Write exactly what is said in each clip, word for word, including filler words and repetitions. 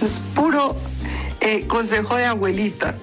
Es puro eh, consejo de abuelita.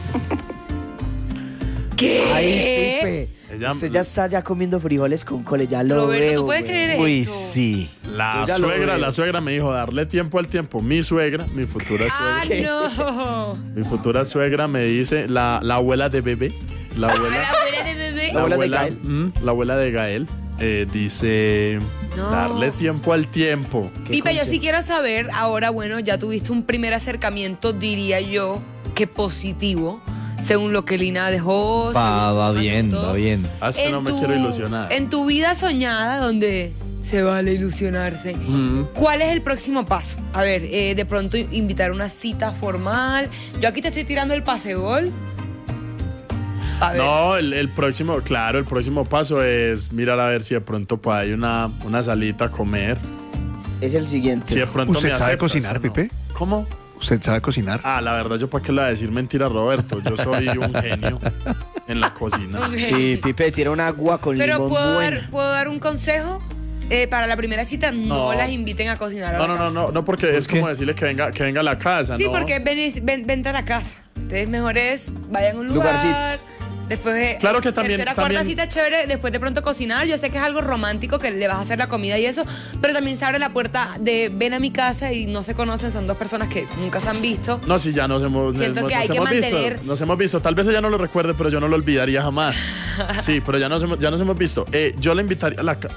¿Qué? Ay, Pipe. Ella- Usted ya está ya comiendo frijoles con cole, ya lo Roberto, veo. ¿tú puedes güey. creer Uy, esto? sí. La Yo ya lo suegra, veo. la suegra me dijo darle tiempo al tiempo. Mi suegra, mi futura Ah, suegra. no. Mi futura suegra me dice, la, la abuela de bebé, la A abuela, la abuela de bebé. La abuela de Gael. mm, la abuela de Gael, eh, dice, No. darle tiempo al tiempo. ¿Qué Pipe, yo consejo? sí quiero saber, ahora, bueno, ya tuviste un primer acercamiento, diría yo, que positivo, según lo que Lina dejó. Va, según su va mamá, bien, según todo. va bien. Ah, es que En no me tu- quiero ilusionar. En tu vida soñada, donde se vale ilusionarse, Mm. ¿cuál es el próximo paso? A ver, eh, de pronto invitar una cita formal. Yo aquí te estoy tirando el pasegol. A ver. No, el, el próximo, claro, el próximo paso es mirar a ver si de pronto pues, hay una, una salita a comer. Es el siguiente. Si de pronto ¿Usted me sabe aceptas cocinar, o no. Pipe? ¿Cómo? ¿Usted sabe cocinar? Ah, la verdad, yo para qué le voy a decir mentira, Roberto. Yo soy un genio en la cocina. Ok. Sí, Pipe, tira un agua con Pero limón ¿puedo buena. dar, ¿puedo dar un consejo? Eh, para la primera cita, no, No. las inviten a cocinar a No, la no, no, casa. no, no, porque es qué? como decirle que venga, que venga a la casa, Sí, ¿no? porque ven, ven, vente a la casa. Entonces, mejor es, vayan a un lugar. Lugarcito. Después de Claro que también- tercera, también- cuarta cita chévere, después de pronto cocinar. Yo sé que es algo romántico que le vas a hacer la comida y eso, pero también se abre la puerta de ven a mi casa y no se conocen, son dos personas que nunca se han visto. No, sí, ya nos hemos, Siento nos, que hay nos que hemos mantener- visto. Nos hemos visto. Tal vez ella no lo recuerde, pero yo no lo olvidaría jamás. Sí, pero ya nos hemos, ya nos hemos visto. Eh, yo le invitaría a la casa.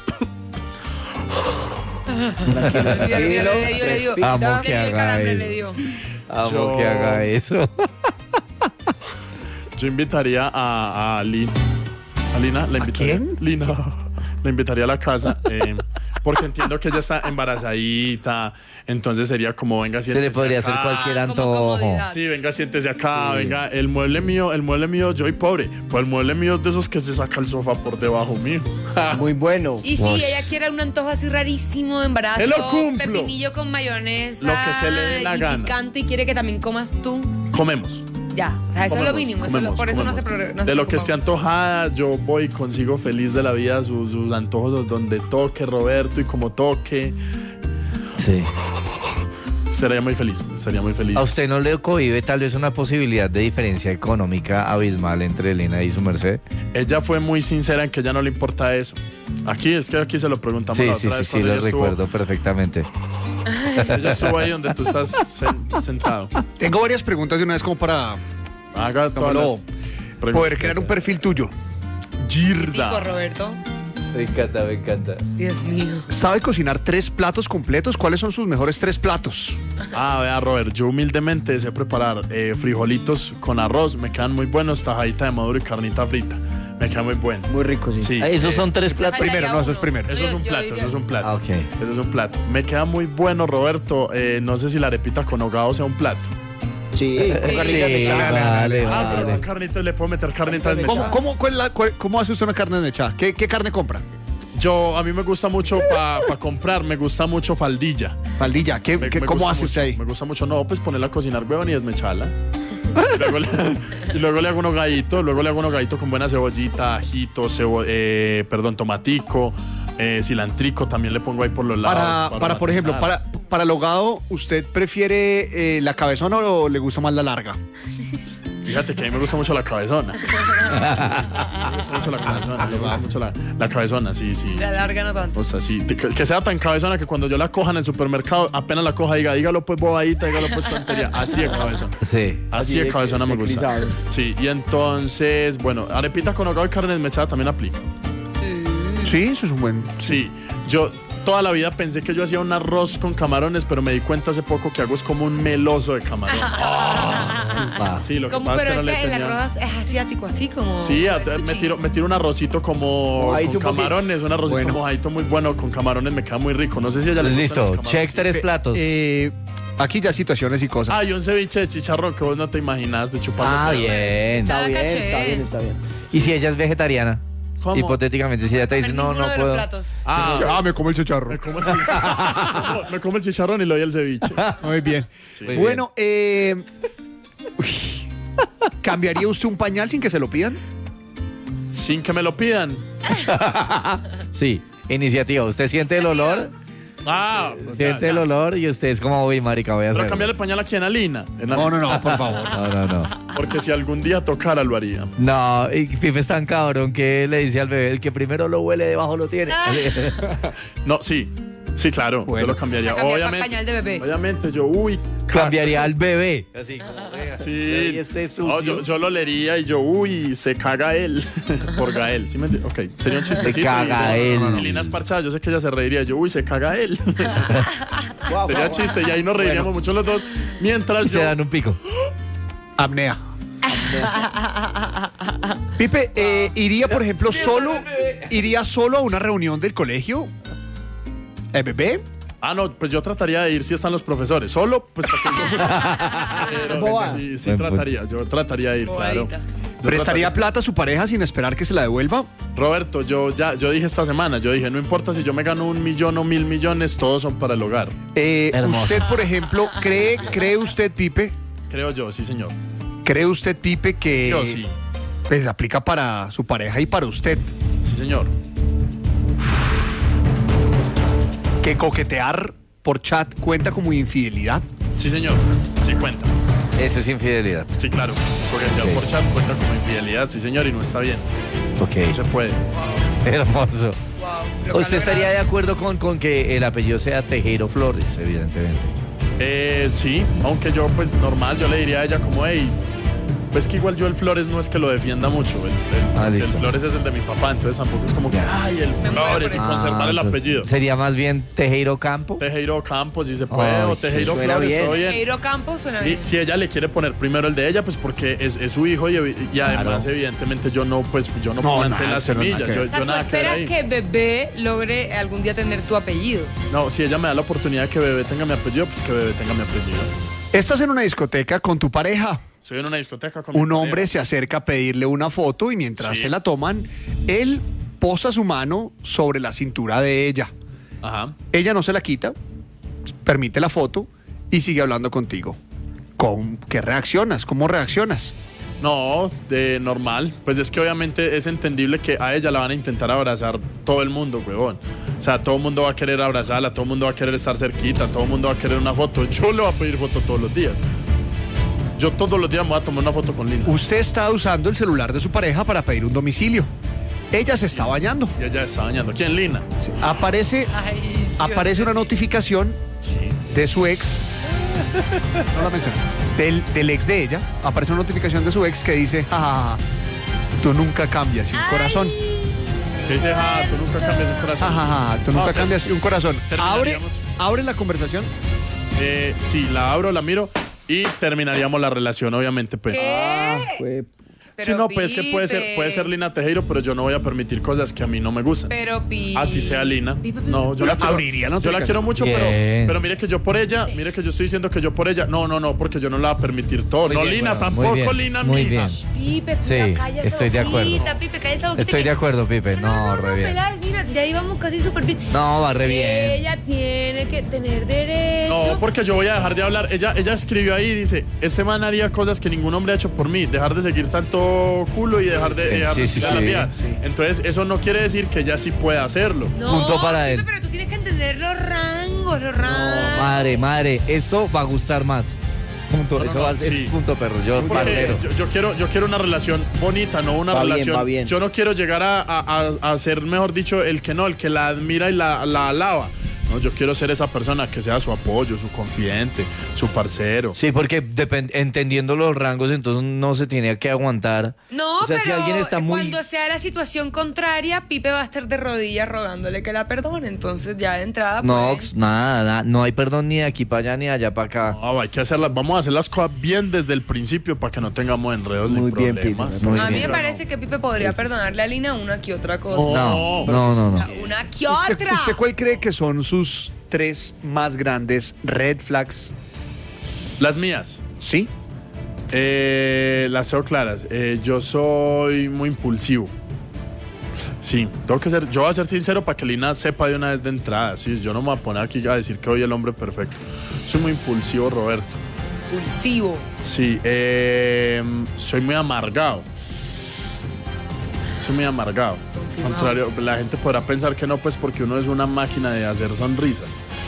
Mira, mira, le dio, le dio. respira. Amo Le que dio el haga calambre, eso. le dio. Amo Yo- que haga eso. Yo invitaría a, a Lina. ¿A Lina? ¿La invitaría? quién? Lina. La invitaría a la casa. eh, porque entiendo que ella está embarazadita. Entonces sería como, venga, Se siéntese le podría hacer acá. cualquier Ah, como antojo. comodidad. Sí, venga, siéntese acá, venga, el mueble mío, el mueble mío, yo soy pobre, pues el mueble mío es de esos que se saca el sofá por debajo mío. Muy bueno. Y si Uy. ella quiere un antojo así rarísimo de embarazo, ¡Él lo cumplo! pepinillo con mayonesa, Lo que se le dé la y gana. picante y quiere que también comas tú, Comemos. ya. O sea, eso es lo comemos, mínimo, eso es lo- comemos, por eso no se, comemos. progre- no se De lo que preocupa. esté antojada, yo voy y consigo feliz de la vida sus, sus antojos donde toque Roberto y como toque. Sí. Sería muy feliz, sería muy feliz. ¿A usted no le cohibe tal vez una posibilidad de diferencia económica abismal entre Elena y su merced? Ella fue muy sincera en que ella no le importa eso. Aquí, es que aquí se lo preguntamos Sí, la sí, otra sí, vez sí, cuando lo ella estuvo- recuerdo perfectamente. Ella estuvo ahí donde tú estás sen- sentado. Tengo varias preguntas de una vez como para Haga todas lo- las poder preguntas. crear un perfil tuyo. Tico, Girda. Roberto. Me encanta, me encanta. Dios mío. ¿Sabe cocinar tres platos completos? ¿Cuáles son sus mejores tres platos? Ah, vea, Robert, yo humildemente sé preparar eh, frijolitos con arroz, me quedan muy buenos, tajadita de maduro y carnita frita. Me queda muy bueno. Muy rico, sí. Sí. Ah, Esos eh, son tres platos. Falta primero, ya no, eso uno. es primero. Eso es un Yo- yo plato, diría- eso es un plato. Ah, ok. Eso es un plato. Me queda muy bueno, Roberto. eh, no sé si la arepita con hogado sea un plato. Sí, con carnitas Sí, mechadas. vale, Ah, pero con vale. carnitas le puedo meter carnitas Carnitas ¿Cómo, mechadas. cómo, cuál la- cuál- cómo hace usted una carne desmechada? ¿Qué, qué carne compra? Yo, a mí me gusta mucho para pa comprar, me gusta mucho faldilla. Faldilla. ¿Qué, Me- qué- me ¿Cómo gusta hace mucho, usted ahí? Me gusta mucho, no, pues ponerla a cocinar, huevón, y desmecharla. Y luego, le, y luego le hago unos gallitos, luego le hago unos gallitos con buena cebollita, ajito, cebo- eh, perdón, tomatico, eh, cilantrico, también le pongo ahí por los lados. Para, para por ejemplo, matizar. para, para el hogado, ¿usted prefiere eh, la cabezona o le gusta más la larga? Fíjate que a mí me gusta mucho la cabezona. Me gusta mucho la cabezona, me gusta mucho la, la cabezona, sí, sí. La sí. larga no tanto. O sea, sí, que, que sea tan cabezona que cuando yo la coja en el supermercado, apenas la coja, diga, dígalo pues bobadita, dígalo pues tontería. Así de cabezona. Sí. Así Así de de cabezona que- me de gusta. cristal. Sí, y entonces, bueno, arepita con hogado y carne desmechada también aplica. Sí, eso es un buen... Sí, yo toda la vida pensé que yo hacía un arroz con camarones, pero me di cuenta hace poco que hago es como un meloso de camarones. Ah, Sí, lo que ¿Cómo? pasa es Pero que no ese, le el tenía... arroz es asiático, así como. Sí, como a- de me sushi. tiro, me tiro un arrocito como Mojadito con un poquito. camarones, un arrocito Bueno. mojadito muy bueno con camarones, me queda muy rico. No sé si a ella le pues gustan los listo, camarones. check tres platos. Eh, aquí ya situaciones y cosas. Ah, y un ceviche de chicharrón que vos no te imaginas de chupar. Ah, bien. Está Ah, bien, caché. está bien, está bien. ¿Y si ella es vegetariana? ¿Cómo? Hipotéticamente, si ella te dice, no, Ninguno no de los puedo. platos. Ah, Ah, me como el chicharro. me como, el chicharrón, me como el chicharrón y le doy el ceviche. Muy bien. Muy bien. Bueno, eh, uy, ¿cambiaría usted un pañal sin que se lo pidan? Sin que me lo pidan. Sí, iniciativa. ¿Usted siente el olor? Ah, Siente ya, el ya. olor y usted es como, uy, marica, voy a Pero hacerlo. cambiar el pañal aquí en Alina. En No, no, no, por favor. No, no, no. Porque si algún día tocara, lo haría. No, y Pipe es tan cabrón que le dice al bebé, el que primero lo huele, debajo lo tiene. Ah. No, sí. Sí, claro. Bueno. Yo lo cambiaría. O sea, cambiar Obviamente. pañal de bebé. Obviamente, yo, uy. Cambiaría al bebé. Así como, vea, Sí. y este sucio. No, yo, yo lo leería y yo, uy, se caga él. Por Gael. ¿Sí me entiendes? Ok, sería un chistecito. Se caga y, él. Y Lina es parchada, yo sé que ella se reiría. Yo, uy, se caga él. Guau, Sería guau, chiste y ahí nos reiríamos mucho los dos. Mientras Y yo. se dan un pico. Apnea. Pipe, eh, iría, por ejemplo, solo, iría solo a una reunión del colegio. ¿El bebé? Ah, no, pues yo trataría de ir si están los profesores. Solo, pues para que Pero Boba. sí, sí Buen punto. trataría. Yo trataría de ir, claro. Bobadita. Yo ¿Prestaría trataría- plata a su pareja sin esperar que se la devuelva? Roberto, yo ya yo dije esta semana, yo dije, no importa si yo me gano un millón o mil millones, todos son para el hogar. Eh, Hermoso. usted, por ejemplo, cree, cree usted, Pipe, Creo yo, sí, señor. cree usted, Pipe, que Yo sí. pues, aplica para su pareja y para usted, Sí, señor. que coquetear por chat cuenta como infidelidad? Sí, señor. Sí cuenta. Eso es infidelidad. Sí, claro. Coquetear Ok. por chat cuenta como infidelidad, sí, señor, y no está bien. Ok. No se puede. Hermoso. Wow. Lo ¿Usted que estaría de logra- acuerdo con, con que el apellido sea Tejero Flores, evidentemente? Eh, sí, aunque yo, pues, normal, yo le diría a ella como, hey, pues que igual yo el Flores no es que lo defienda mucho. El, el- Ah, el listo. Flores es el de mi papá, entonces tampoco es como que, ay, el Me muero Flores y por él. conservar el Ah, pues, apellido. Sería más bien Tejero Campo. Tejero Campos, si se puede, Ay, o Tejero suena Flores, bien. todo bien. Eiro Campos suena Sí, bien. si ella le quiere poner primero el de ella, pues porque es, es su hijo y, y además Claro. evidentemente yo no, pues yo no, No, planté nada, la eso no semilla, nada que yo, ver. O sea, yo tú nada que ver esperas ahí. que bebé logre algún día tener tu apellido. No, si ella me da la oportunidad de que bebé tenga mi apellido, pues que bebé tenga mi apellido. Estás en una discoteca con tu pareja. Soy en una discoteca con mi Un pareja. hombre se acerca a pedirle una foto y mientras Sí. se la toman, él posa su mano sobre la cintura de ella. Ajá. Ella no se la quita, permite la foto y sigue hablando contigo. ¿Con qué reaccionas? ¿Cómo reaccionas? No, de normal. Pues es que obviamente es entendible que a ella la van a intentar abrazar todo el mundo, huevón. O sea, todo el mundo va a querer abrazarla, todo el mundo va a querer estar cerquita, todo el mundo va a querer una foto. Yo le voy a pedir foto todos los días. Yo todos los días me voy a tomar una foto con Lina. Usted está usando el celular de su pareja para pedir un domicilio. Ella se está bañando. Y ella está bañando. ¿Quién, Lina? Aparece, Ay, Dios aparece una mío. notificación Sí. de su ex. No la mencioné. Del, del ex de ella. Aparece una notificación de su ex que dice, "Ja, ja, ja, tú nunca cambias y un corazón. Que dice, ah, tú nunca cambias el corazón. Ja, ja, ja, tú nunca No, te- cambias y un corazón. Abre, terminaríamos. abre la conversación. Eh, sí, la abro, la miro y terminaríamos la relación, obviamente. Pues. ¿Qué? Fue- Sí, no, pues es que puede ser, Pipe. puede ser Lina Tejero, pero yo no voy a permitir cosas que a mí no me gustan. Pero Pipe. Así sea Lina. Pipe, Pipe. No, yo la quiero, Abriría la yo la notificación. quiero mucho, pero, Bien. pero mire que yo por ella, mire que yo estoy diciendo que yo por ella, no, no, no, porque yo no la voy a permitir todo. Muy no, bien, Lina, bueno, tampoco, muy bien, Lina, muy mija. bien. Pipe, tú Sí, ya calla esa estoy de acuerdo. boquita, Pipe, calla esa boquita Estoy que- de acuerdo, Pipe. No, no, re no, bien. Peláez, mira, ya íbamos casi súper bien. No, va re bien. Ella tiene que tener derecho. No, porque yo voy a dejar de hablar. Ella, ella escribió ahí y dice, este man haría cosas que ningún hombre ha hecho por mí. Dejar de seguir tanto culo y dejar de, dejar Sí, de sí, tirar sí. la vida. Entonces, eso no quiere decir que ella sí pueda hacerlo. No, Punto para Pipe, él. pero tú tienes que entender los rangos, los No, rangos. madre, madre, esto va a gustar más. Punto, No, no, eso no, va, sí. es punto perro. Yo, Porque barbero. yo, yo quiero, yo quiero una relación bonita, no una Va bien, relación. va bien. Yo no quiero llegar a, a- a- a ser, mejor dicho, el que no, el que la admira y la, la alaba. No, yo quiero ser esa persona que sea su apoyo, su confidente, su parcero. Sí, porque depend- entendiendo los rangos, entonces no se tiene que aguantar. No, O sea, pero si alguien está muy... cuando sea la situación contraria, Pipe va a estar de rodillas rogándole que la perdone. Entonces, ya de entrada, No, pues, nada, nada, no hay perdón ni de aquí para allá ni de allá para acá. No, hay que hacerlas, vamos a hacer las cosas bien desde el principio para que no tengamos enredos Muy ni bien, problemas. Pipe, muy a mí bien. me parece que Pipe podría perdonarle a Lina una que otra cosa. No, no, no, no. Una que ¿Usted, otra. usted cuál cree que son sus tres más grandes red flags? Las mías. ¿Sí? Eh, las tengo claras. Eh, yo soy muy impulsivo. Sí, tengo que ser, yo voy a ser sincero para que Lina sepa de una vez de entrada. Sí, yo no me voy a poner aquí a decir que soy el hombre perfecto. Soy muy impulsivo, Roberto. Impulsivo. Sí, eh, soy muy amargado. Soy muy amargado. Confirmado. Contrario, la gente podrá pensar que no, pues porque uno es una máquina de hacer sonrisas.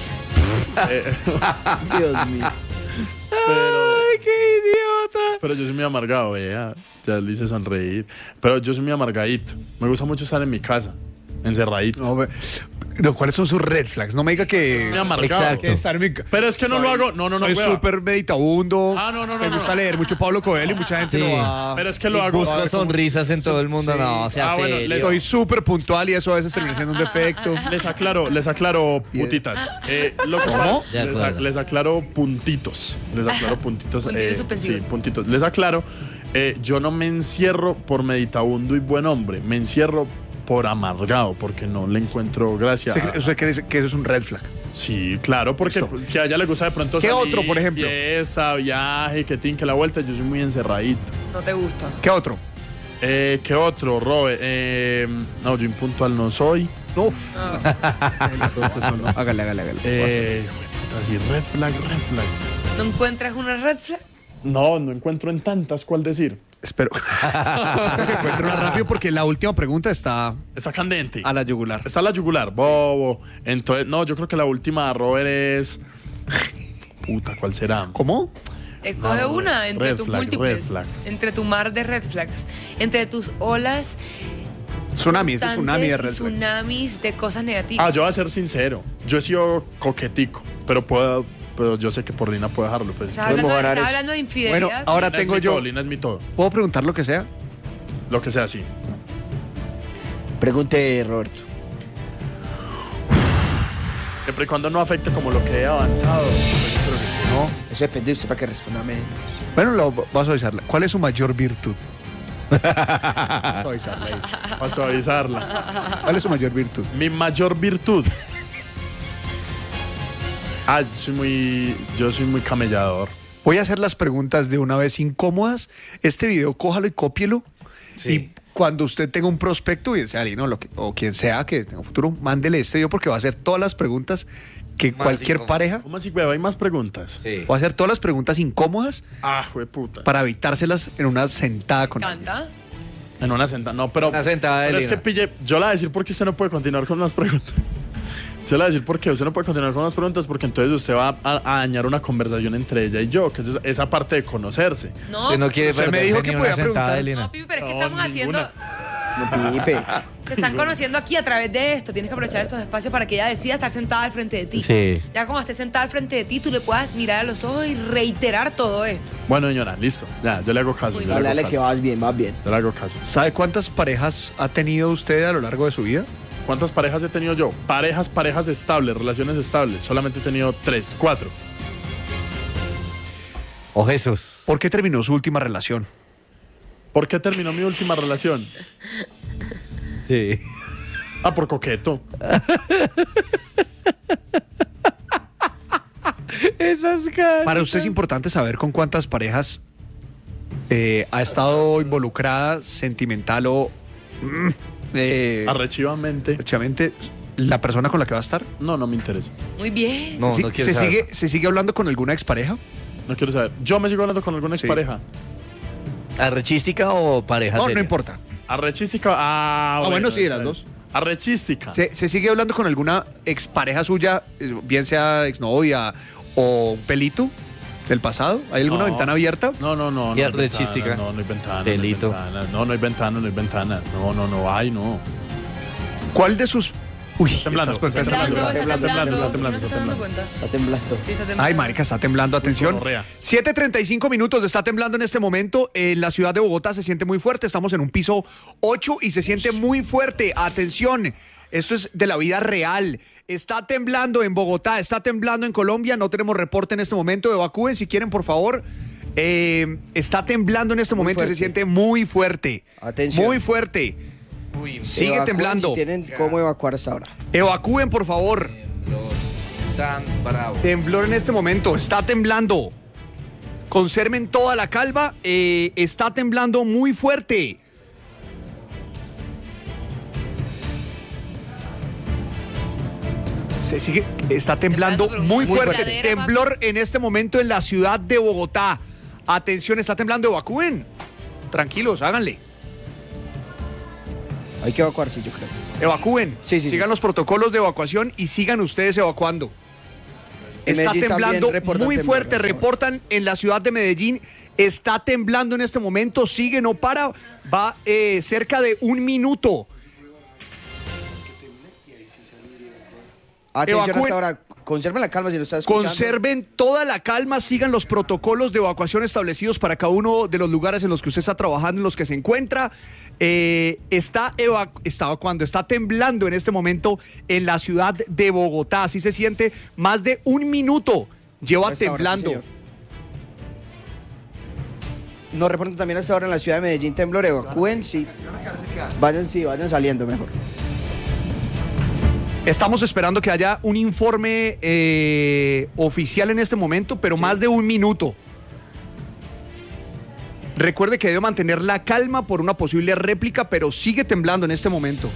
Eh, Dios mío. pero, ¡Ay, qué idiota! pero yo soy muy amargado, vea. Ya lo hice sonreír. Pero yo soy muy amargadito. Me gusta mucho estar en mi casa, encerradito. No, ve- no, ¿cuáles son sus red flags? No me diga que... Muy amargado. Exacto. que estar en mi ca- Pero es que no Soy- lo hago. No, no, no. Soy hueva. súper meditabundo. Ah, no, no, no, Me no. gusta leer mucho Pablo Coelho y mucha gente Sí. lo va... Pero es que lo hago. Busco sonrisas en todo el mundo. No, sea Ah, bueno, serio. les- Soy súper puntual y eso a veces termina siendo un defecto. Les aclaro, les aclaro putitas. Eh, lo que ¿Cómo? pa- De Les, acuerdo. ac- les aclaro puntitos. Les aclaro puntitos. Puntitos eh, suspensivos. sí, puntitos. Les aclaro. eh, yo no me encierro por meditabundo y buen hombre. Me encierro por amargado, porque no le encuentro gracia. ¿Usted a- cree, usted cree que eso es un red flag? Sí, claro, porque Listo. si a ella le gusta de pronto ¿Qué salir, otro, por ejemplo? fiesta, viaje, que tin, que la vuelta, yo soy muy encerradito. No te gusta. ¿Qué otro? Eh, ¿Qué otro, Robe? Eh, no, yo impuntual no soy. Uf. Hágale, hágale, hágale. Eh, puta, sí, red flag, red flag. ¿No encuentras una red flag? No, no encuentro en tantas cuál decir. Espero que encuentre una rápido porque la última pregunta está Está candente. a la yugular. Está la yugular, bobo. Entonces, no, yo creo que la última, Robert, es. Puta, ¿cuál será? ¿Cómo? Escoge No, una entre red tus flag, múltiples. red flag. Entre tu mar de red flags. Entre tus olas. Tsunami, ese es tsunami de red constantes y flag. tsunamis de cosas negativas. Ah, yo voy a ser sincero. Yo he sido coquetico, pero puedo. Pero yo sé que por Lina puedo dejarlo. Pues. ¿Estás hablando, mejorar estás eso. hablando de infidelidad? Bueno, ahora Lina es tengo mi yo. todo, Lina es mi todo. ¿Puedo preguntar lo que sea? Lo que sea así. Pregunte, Roberto. Siempre y cuando no afecte como lo que he avanzado. Yo creo que sí. No. Eso depende de usted para que responda menos. Bueno, lo, voy a suavizarla. ¿Cuál es su mayor virtud? Suavizarla ahí. Para suavizarla. ¿Cuál es su mayor virtud? Mi mayor virtud. Ah, yo soy muy. Yo soy muy camellador. Voy a hacer las preguntas de una vez incómodas. Este video, cójalo y cópielo. Sí. Y cuando usted tenga un prospecto, bien sea Lino lo que- o quien sea que tenga un futuro, mándele este video porque va a hacer todas las preguntas que Más cualquier incómodas. pareja. ¿Cómo así, hueva? ¿Hay más preguntas? Sí. Va a hacer todas las preguntas incómodas Ah, fue puta. para evitárselas en una sentada con Me alguien. encanta. En una sentada. No, pero. Una sentada de Pero es Lina. que pille. Yo le voy a decir por qué usted no puede continuar con las preguntas. Yo le voy a decir por qué usted no puede continuar con las preguntas, porque entonces usted va a, a dañar una conversación entre ella y yo, que es esa- esa parte de conocerse. No, Usted no quiere Usted me perderse dijo que ni podía una sentada preguntar. de Lina. no, Pipi, pero es que No, estamos ninguna. haciendo. No, Pipe. Se están conociendo aquí a través de esto. Tienes que aprovechar estos espacios para que ella decida estar sentada al frente de ti. Sí. Ya cuando esté sentada al frente de ti, tú le puedas mirar a los ojos y reiterar todo esto. Bueno, señora, listo. Ya, yo le hago caso. Muy Yo le Dale, hago dale, caso. que vas bien, vas bien. Yo le hago caso. ¿Sabe cuántas parejas ha tenido usted a lo largo de su vida? ¿Cuántas parejas he tenido yo? Parejas, parejas estables, relaciones estables. Solamente he tenido tres, cuatro. O Jesús. ¿Por qué terminó su última relación? ¿Por qué terminó mi última relación? Sí. Ah, por coqueto. Esas caras. Para usted es importante saber con cuántas parejas eh, ha estado involucrada sentimental o mm, eh, Arrechivamente. efectivamente la persona con la que va a estar. No, no me interesa. Muy bien. No, ¿Se, no quiero se saber. sigue, ¿Se sigue hablando con alguna expareja? No quiero saber. Yo me sigo hablando con alguna Sí. expareja. ¿Arrechística o pareja No, seria? no importa. Arrechística. Ah, bueno, sí, esa las es. dos. Arrechística. ¿Se, se sigue hablando con alguna expareja suya, eh, bien sea exnovia o un pelito del pasado? ¿Hay alguna No. ventana abierta? No, no, no. Y no hay arrechística. ventanas, No, no hay ventanas. Delito. No hay ventanas. No, no hay ventanas, no hay ventanas. No, no, no hay, no. ¿Cuál de sus... Uy, Temblando. estas cosas- Temblando, está está temblando, temblando. está temblando, ¿No se está está dando temblando. cuenta? Está temblando. Sí, está temblando. Ay, marica, está temblando, atención. gonorrea. siete treinta y cinco minutos, está temblando en este momento. En la ciudad de Bogotá se siente muy fuerte. Estamos en un piso ocho y se siente muy fuerte. Atención, esto es de la vida real. Está temblando en Bogotá, está temblando en Colombia. No tenemos reporte en este momento. Evacúen si quieren, por favor. Eh, está temblando en este Muy momento y se fuerte. siente muy fuerte. Atención. Muy fuerte. Uy, Sigue Evacúen temblando. Si tienen cómo evacuar hasta ahora. Evacúen, por favor. tan bravo. Temblor en este momento, está temblando. Conserven toda la calma, eh, está temblando muy fuerte. Se sigue, está temblando Temblando, pero muy muy fuerte. fuerte. Temblor en este momento en la ciudad de Bogotá. Atención, está temblando, evacúen. Tranquilos, háganle. Hay que evacuarse, yo creo. Evacúen. Sí, sí, Sigan sí. los protocolos de evacuación y sigan ustedes evacuando. En Está Medellín también temblando reportan muy temblor fuerte, hasta ahora. reportan en la ciudad de Medellín, está temblando en este momento, sigue, no para, va eh, cerca de un minuto. Atención Evacúen- hasta ahora. Conserven la calma si lo está escuchando. Conserven toda la calma, sigan los protocolos de evacuación establecidos para cada uno de los lugares en los que usted está trabajando, en los que se encuentra. Eh, está, evacu- está evacuando, está temblando en este momento en la ciudad de Bogotá. Así se siente, más de un minuto lleva Hasta ahora, temblando. sí, señor. Nos reportan también hasta ahora en la ciudad de Medellín temblor. Evacúen, sí. Vayan, sí, vayan saliendo mejor. Estamos esperando que haya un informe eh, oficial en este momento, pero más de un minuto. Recuerde que debe mantener la calma por una posible réplica, pero sigue temblando en este momento.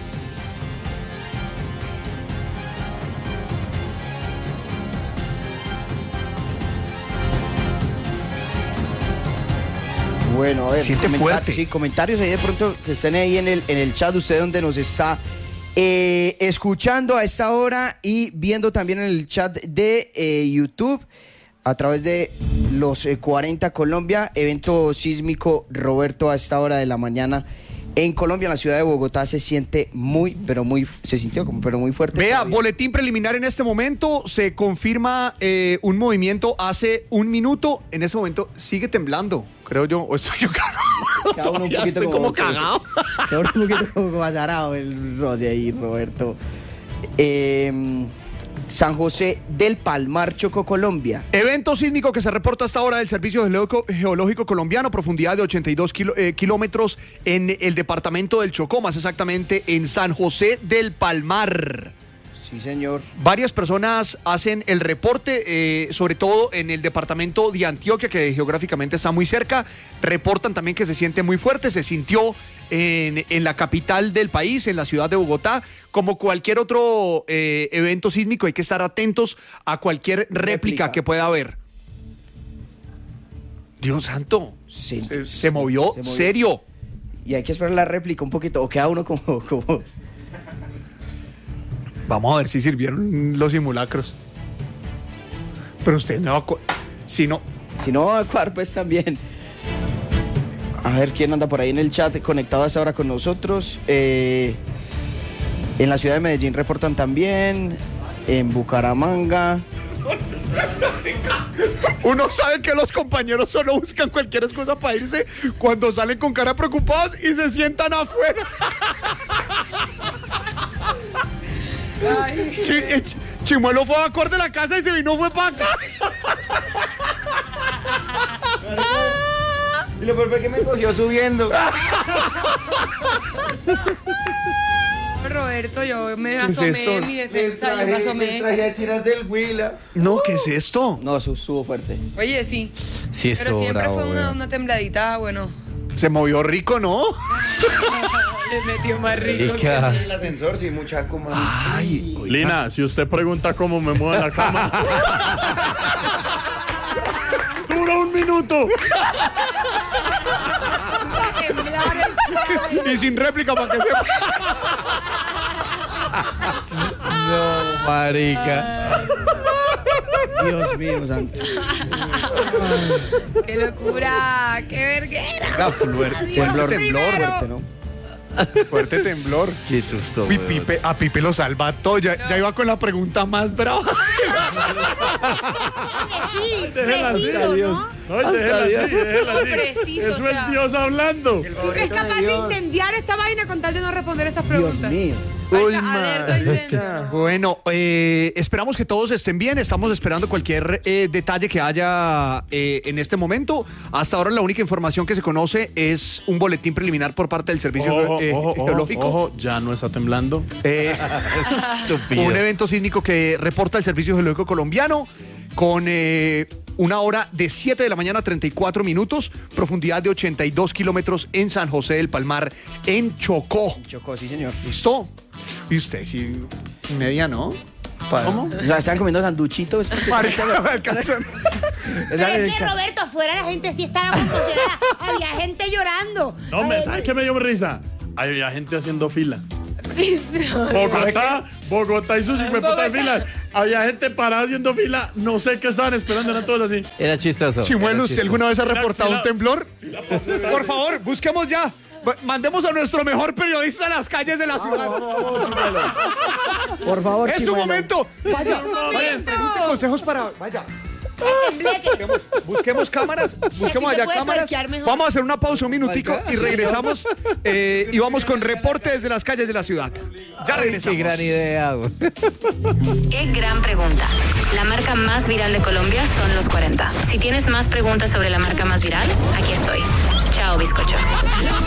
Bueno, a ver. Siente comentar- fuerte. Sí, comentarios ahí de pronto que estén ahí en el, en el chat, usted donde nos está eh, escuchando a esta hora y viendo también en el chat de eh, YouTube a través de los eh, cuarenta Colombia, evento sísmico Roberto a esta hora de la mañana. En Colombia, en la ciudad de Bogotá, se siente muy, pero muy, se sintió como, pero muy fuerte. Vea, todavía. boletín preliminar en este momento, se confirma eh, un movimiento hace un minuto, en este momento sigue temblando, creo yo, o estoy yo cagado. Cada uno un Todavía poquito estoy como que- cagado. Cada uno un poquito como azarado el Rosy ahí, Roberto. Eh, San José del Palmar, Chocó, Colombia. Evento sísmico que se reporta hasta ahora del Servicio Geológico, Geológico Colombiano, profundidad de ochenta y dos kilo- eh, kilómetros en el departamento del Chocó, más exactamente en San José del Palmar. Sí, señor. Varias personas hacen el reporte, eh, sobre todo en el departamento de Antioquia, que geográficamente está muy cerca. Reportan también que se siente muy fuerte, se sintió en, en la capital del país, en la ciudad de Bogotá. Como cualquier otro eh, evento sísmico, hay que estar atentos a cualquier réplica, Réplica. que pueda haber. Dios santo, Sí, se, sí, se movió, se movió. serio. Y hay que esperar la réplica un poquito, o queda uno como... como... Vamos a ver si sirvieron los simulacros. Pero usted no... acu- Si no... Si no, evacuar, pues también. A ver quién anda por ahí en el chat conectado a esta hora con nosotros. Eh, en la ciudad de Medellín reportan también. En Bucaramanga. Uno sabe que los compañeros solo buscan cualquier excusa para irse cuando salen con cara preocupados y se sientan afuera. Chi- eh, Ch- Chimuelo fue a acorde de la casa y se vino fue para acá. Y lo peor es que me cogió subiendo. Roberto, yo me es asomé esto? en mi defensa, yo me asomé. del Huila. No, ¿qué es esto? No, eso estuvo fuerte. Oye, sí. Sí, Pero estuvo siempre bravo, fue una, weón. una tembladita, bueno. Se movió rico, ¿no? Le metió más rico. Y que- que- El ascensor, sí, mucha como. Ay, Lina, si usted pregunta cómo me muevo en la cama. Dura un minuto. Temblar el- y sin réplica para que sepa. No, marica. Dios mío, santo. ¡Qué locura! ¡Qué verguera! Era fuerte, Temblor, temblor, temblor, fuerte, ¿no? fuerte temblor. Qué susto, Uy, weón. Pipe, a Pipe lo salva todo. Ya, ya iba con la pregunta más brava. Sí, Déjela así, preciso, ¿no? Ay, déjela así, déjela así. Preciso, Eso o sea. es Dios hablando. Tú que es capaz de incendiar esta vaina con tal de no responder estas Dios preguntas. mío. Uy, Alerta, incendio. Bueno, eh, esperamos que todos estén bien. Estamos esperando cualquier eh, detalle que haya eh, en este momento. Hasta ahora la única información que se conoce es un boletín preliminar por parte del Servicio Ojo, eh, ojo, ojo, Geológico. ojo, ya no está temblando. Eh, Estúpido. un evento sísmico que reporta el Servicio Geológico Colombiano con eh, una hora de siete de la mañana, treinta y cuatro minutos, profundidad de ochenta y dos kilómetros en San José del Palmar, en Chocó. Chocó, sí, señor. ¿Listo? Y usted, sí, media, ¿no? ¿Cómo? O sea, están comiendo sanduchitos. Marica, me alcanzan. Pero es que Roberto, afuera la gente sí estaba conmocionada. Había gente llorando. No, me, Ay, ¿sabe qué me dio risa? Había gente haciendo fila. Bogotá, Bogotá y sus cincuenta filas. Había gente parada haciendo fila, no sé qué estaban esperando, eran todos así. Era chistoso. Chimuelo, era ¿usted chistoso. alguna vez ha Fila, reportado fila. un temblor? Por favor, busquemos ya. Va- Mandemos a nuestro mejor periodista a las calles de la ciudad. Por favor, Es su Chimuelo. momento. Vaya, vayan, pregunte consejos para. Vaya. Busquemos, busquemos cámaras, busquemos así se allá puede cámaras. tuerquear mejor. Vamos a hacer una pausa un minutico y regresamos eh, y vamos con reporte desde las calles de la ciudad. Ya regresamos. Qué gran idea, güey. Qué gran pregunta. La marca más viral de Colombia son los cuarenta. Si tienes más preguntas sobre la marca más viral, aquí estoy. Chao, bizcocho.